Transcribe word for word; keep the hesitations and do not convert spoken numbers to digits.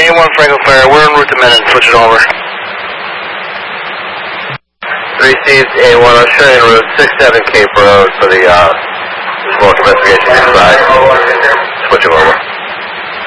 A one Franklin Flare, we're en route to Menin, switch it over. Received A one, I'm showing route six seven Cape Road for the uh, smoke investigation inside. Switch it over.